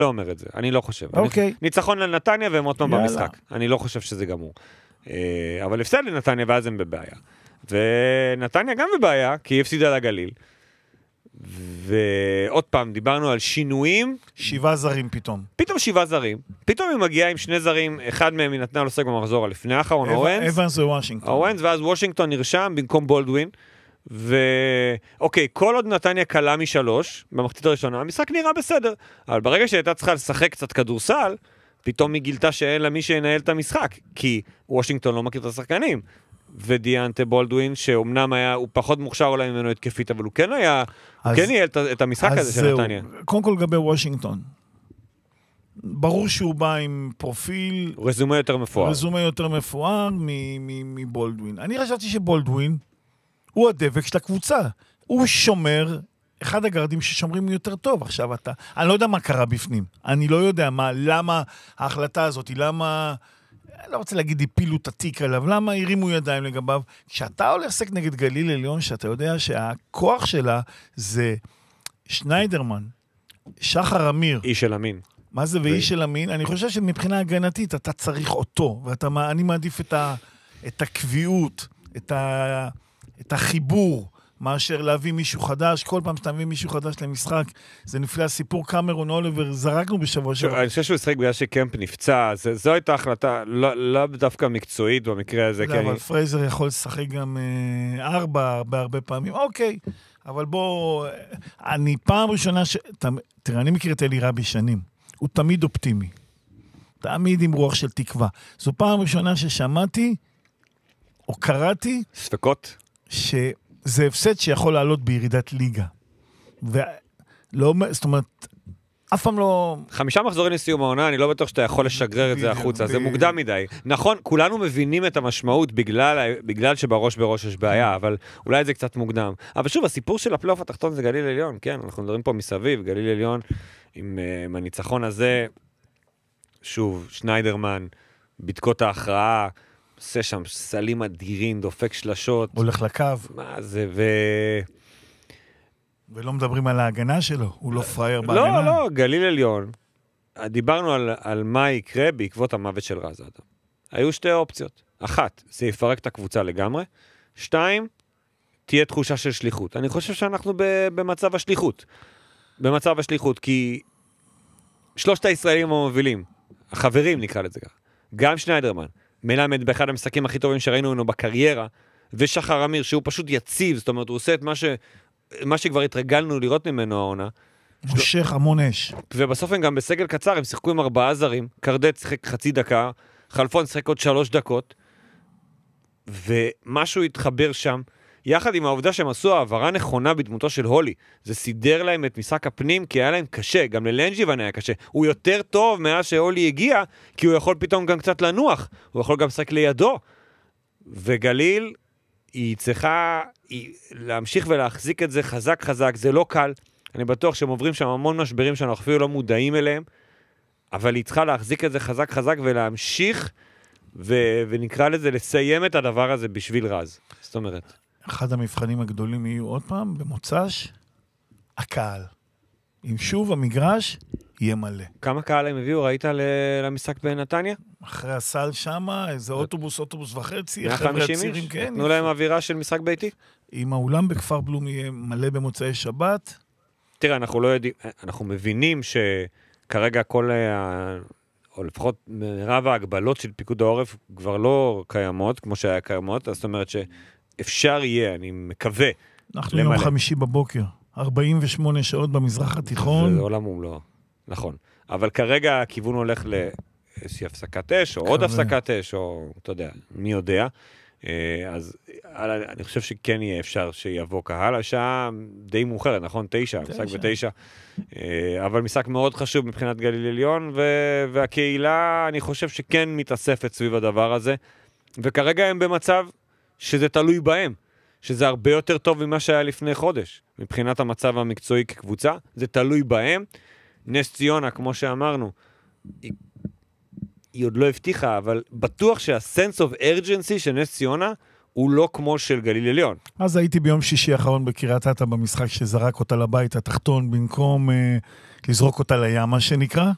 לא אומר את זה, אני לא חושב. אוקיי. ניצחון לנתניה והם עוד פעם יאללה. במשחק. אני לא חושב שזה גמור. אבל הפסד לנתניה ואז הם בבעיה. ונתניה גם בבעיה, כי היא הפסידה לגליל. ועוד פעם, דיברנו על שינויים. 7 זרים פתאום. פתאום 7 זרים. פתאום היא מגיעה עם 2 זרים, אחד מהם היא נתנה לו סג במחזור לפני האחרון, אבנס ווושינגטון. אורנס, ואז וושינגטון נרשם במקום בולדווין. ואוקיי, כל עוד נתניה קלה מ3 במחצית הראשונה, המשחק נראה בסדר. אבל ברגע שהייתה צריכה לשחק קצת כדורסל, פתאום היא גילתה שאין לה מי שינהל את המשחק, כי וושינגטון לא מכיר את השחקנים. ודיאנטה בולדווין, שאומנם היה, הוא פחות מוכשר אולי ממנו התקפית, אבל הוא כן היה, הוא כן ניהל את המשחק הזה של נתניה. קודם כל לגבי וושינגטון. ברור שהוא בא עם פרופיל... רזומה יותר מפואר. רזומה יותר מפואר מבולדווין. אני חשבתי שבולדווין הוא הדבק של הקבוצה. הוא שומר, אחד הגרדים ששומרים יותר טוב. עכשיו אני לא יודע מה קרה בפנים. אני לא יודע למה ההחלטה הזאת, למה... אני לא רוצה להגיד הפילו את התיק עליו, למה הרימו ידיים לגביו? כשאתה הולך לשחק נגד גליל עליון, שאתה יודע שהכוח שלה זה שניידרמן, שחר אמיר. איש של אמין. מה זה ואיש של אמין? אני חושב שמבחינה הגנתית אתה צריך אותו, ואני מעדיף את הקביעות, את החיבור, מאשר להביא מישהו חדש. כל פעם שאתה מביא מישהו חדש למשחק, זה נפלא. סיפור קמרון אוליבר, זרקנו בשבוע שבוע. אני חושב שהוא ישחק בגלל שקמפ נפצע, זו הייתה החלטה, לא דווקא מקצועית במקרה הזה. אבל פרייזר יכול לשחק גם 4 בהרבה פעמים. אוקיי, אבל בוא, אני פעם ראשונה תראה, אני מכיר את אלי רבי שנים. הוא תמיד אופטימי. תמיד עם רוח של תקווה. זו פעם ראשונה ששמעתי, או קראתי, ספקות? זה הפסד שיכול לעלות בירידת ליגה. ולא, זאת אומרת, אף פעם לא... 5 מחזורים לסיום העונה, אני לא בטוח שאתה יכול לשגרר את זה החוצה, זה מוקדם מדי. נכון, כולנו מבינים את המשמעות בגלל שבראש בראש יש בעיה, אבל אולי זה קצת מוקדם. אבל שוב, הסיפור של הפלייאוף התחתון זה גליל עליון, כן, אנחנו מדברים פה מסביב, גליל עליון, עם הניצחון הזה, שוב, שניידרמן, בדקות ההכרעה, עושה שם סלים אדירים, דופק שלשות. הולך לקו. מה זה, ולא מדברים על ההגנה שלו, הוא לא פרייר בהגנה. לא, גליל עליון. דיברנו על מה יקרה בעקבות המוות של רז אדם. היו 2 אופציות. 1, זה יפרק את הקבוצה לגמרי. 2, תהיה תחושה של שליחות. אני חושב שאנחנו במצב השליחות. במצב השליחות, כי 3 הישראלים המובילים, החברים נקרא לזה ככה, גם שניידרמן, מלמד באחד המשחקים הכי טובים שראינו ממנו בקריירה, ושחר אמיר שהוא פשוט יציב, זאת אומרת הוא עושה את מה שכבר התרגלנו לראות ממנו העונה. מושך המון אש. ובסוף הם גם בסגל קצר, הם שיחקו עם 4 זרים, קרדט שיחק חצי דקה, חלפון שיחק עוד 3 דקות, ומשהו התחבר שם, יחד עם העובדה שהם עשו העברה נכונה בדמותו של הולי, זה סידר להם את משחק הפנים, כי היה להם קשה, גם ללנג'יוון היה קשה, הוא יותר טוב מאז שהולי הגיע, כי הוא יכול פתאום גם קצת לנוח, הוא יכול גם לשחק לידו, וגליל, היא צריכה להמשיך ולהחזיק את זה חזק חזק, זה לא קל, אני בטוח שהם עוברים שם המון משברים שאנחנו אפילו לא מודעים אליהם, אבל היא צריכה להחזיק את זה חזק חזק ולהמשיך, ונקרא לזה לסיים את הדבר הזה בשביל רז, זאת אומרת. אחד המבחנים הגדולים יהיו עוד פעם, במוצ"ש, הקהל. אם שוב המגרש יהיה מלא. כמה קהל הם הביאו? ראית למשחק בנתניה? אחרי הסל שמה, איזה אוטובוס וחצי, 150 איש? תנו להם אווירה של משחק ביתי? אם האולם בכפר בלום יהיה מלא במוצאי שבת. תראה, אנחנו לא יודעים, אנחנו מבינים שכרגע או לפחות מרב ההגבלות של פיקוד העורף כבר לא קיימות, כמו שהיה קיימות, זאת אומרת שאפשר יהיה, אני מקווה. אנחנו יום חמישי בבוקר, 48 שעות במזרח התיכון. זה עולם ומלואו, נכון. אבל כרגע הכיוון הולך לאיזושהי הפסקת אש, או עוד הפסקת אש, או אתה יודע, מי יודע. אז אני חושב שכן יהיה אפשר שיבוא קהל, השעה די מאוחרת, נכון? 9, משחק ב9, אבל משחק מאוד חשוב מבחינת גליל עליון, והקהילה אני חושב שכן מתאספת סביב הדבר הזה, וכרגע הם במצב שזה תלוי בהם, שזה הרבה יותר טוב ממה שהיה לפני חודש, מבחינת המצב המקצועי כקבוצה, זה תלוי בהם. נס ציונה, כמו שאמרנו, היא עוד לא הבטיחה, אבל בטוח שה-sense of urgency של נס ציונה הוא לא כמו של גליל עליון. אז הייתי ביום שישי האחרון בקריית אתא במשחק שזרק אותה לבית התחתון, במקום לזרוק אותה לים, מה שנקרא.